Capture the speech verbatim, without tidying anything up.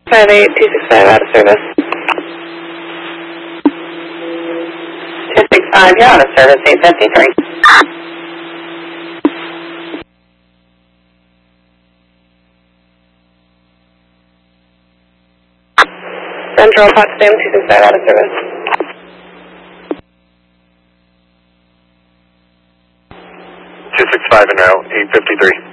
five eight two six five out of service. two six five, you're out of service, eight fifty-three. Central Potsdam two six five out of service. two six five en route, eight fifty-three.